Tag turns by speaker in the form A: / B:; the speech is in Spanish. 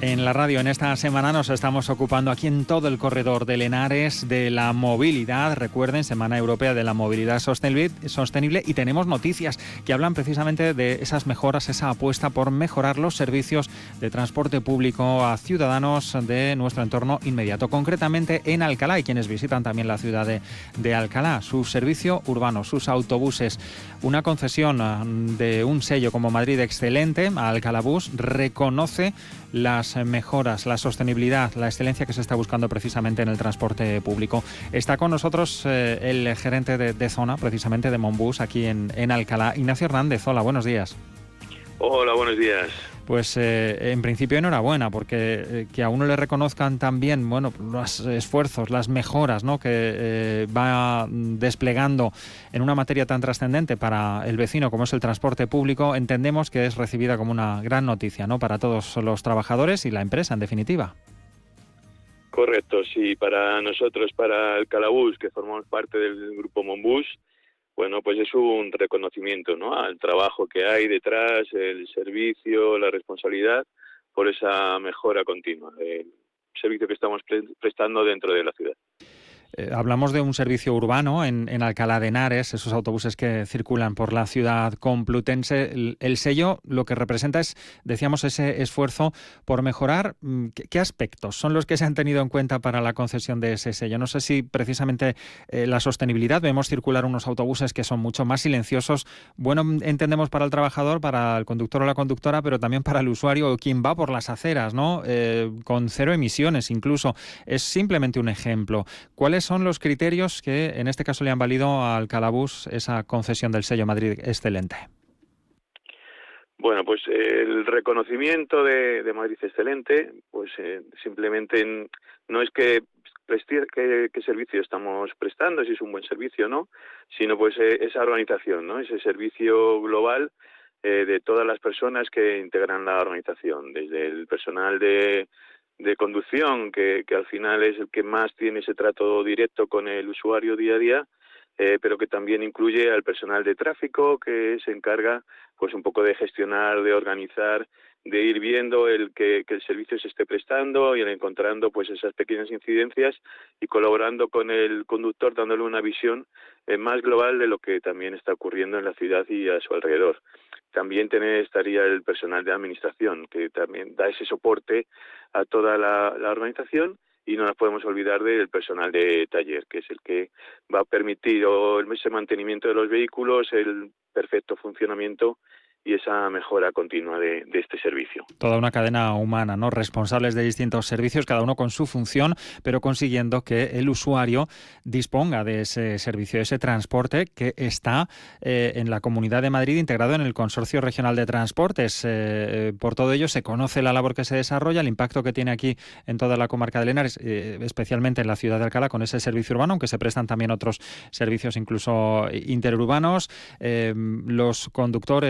A: En la radio en esta semana nos estamos ocupando aquí en todo el corredor del Henares de la movilidad. Recuerden, Semana Europea de la Movilidad Sostenible, y tenemos noticias que hablan precisamente de esas mejoras, esa apuesta por mejorar los servicios de transporte público a ciudadanos de nuestro entorno inmediato, concretamente en Alcalá, y quienes visitan también la ciudad de Alcalá. Su servicio urbano, sus autobuses, una concesión de un sello como Madrid Excelente a Alcalá Bus reconoce las mejoras, la sostenibilidad, la excelencia que se está buscando precisamente en el transporte público. Está con nosotros el gerente de zona, precisamente de Monbus, aquí en Alcalá, Ignacio Hernández. Hola, buenos días.
B: Hola, buenos días.
A: Pues en principio enhorabuena, porque que a uno le reconozcan también, bueno, los esfuerzos, las mejoras, ¿no?, que va desplegando en una materia tan trascendente para el vecino como es el transporte público, entendemos que es recibida como una gran noticia, ¿no?, para todos los trabajadores y la empresa, en definitiva.
B: Correcto, sí, para nosotros, para Alcalá Bus, que formamos parte del grupo Monbus, bueno, pues es un reconocimiento, ¿no?, al trabajo que hay detrás, el servicio, la responsabilidad por esa mejora continua del servicio que estamos prestando dentro de la ciudad.
A: Hablamos de un servicio urbano en Alcalá de Henares, esos autobuses que circulan por la ciudad complutense. El sello lo que representa es, decíamos, ese esfuerzo por mejorar. ¿Qué aspectos son los que se han tenido en cuenta para la concesión de ese sello? No sé si precisamente la sostenibilidad. Vemos circular unos autobuses que son mucho más silenciosos. Bueno, entendemos para el trabajador, para el conductor o la conductora, pero también para el usuario o quien va por las aceras, ¿no? Con cero emisiones incluso. Es simplemente un ejemplo. ¿Cuáles son los criterios que en este caso le han valido a Alcalá Bus esa concesión del sello Madrid Excelente?
B: Bueno, pues el reconocimiento de Madrid Excelente, pues simplemente no es qué servicio estamos prestando, si es un buen servicio o no, sino pues esa organización, ¿no?, ese servicio global de todas las personas que integran la organización, desde el personal de conducción, que al final es el que más tiene ese trato directo con el usuario día a día, pero que también incluye al personal de tráfico, que se encarga pues un poco de gestionar, de organizar, de ir viendo que el servicio se esté prestando y encontrando pues esas pequeñas incidencias y colaborando con el conductor, dándole una visión más global de lo que también está ocurriendo en la ciudad y a su alrededor. También estaría el personal de administración, que también da ese soporte a toda la organización, y no nos podemos olvidar del personal de taller, que es el que va a permitir ese mantenimiento de los vehículos, el perfecto funcionamiento y esa mejora continua de este servicio.
A: Toda una cadena humana, ¿no?, responsables de distintos servicios, cada uno con su función, pero consiguiendo que el usuario disponga de ese servicio, de ese transporte que está en la Comunidad de Madrid, integrado en el Consorcio Regional de Transportes. Por todo ello se conoce la labor que se desarrolla, el impacto que tiene aquí en toda la comarca de Henares, especialmente en la ciudad de Alcalá, con ese servicio urbano, aunque se prestan también otros servicios incluso interurbanos. Los conductores